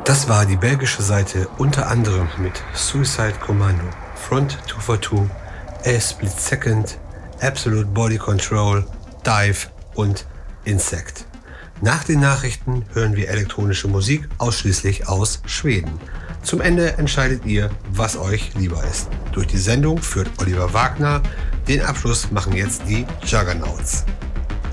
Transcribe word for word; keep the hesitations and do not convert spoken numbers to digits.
Das war die belgische Seite unter anderem mit Suicide Commando, Front zwei vier zwei, A Split Second, Absolute Body Control, Dive und Insect. Nach den Nachrichten hören wir elektronische Musik ausschließlich aus Schweden. Zum Ende entscheidet ihr, was euch lieber ist. Durch die Sendung führt Oliver Wagner. Den Abschluss machen jetzt die Juggernauts.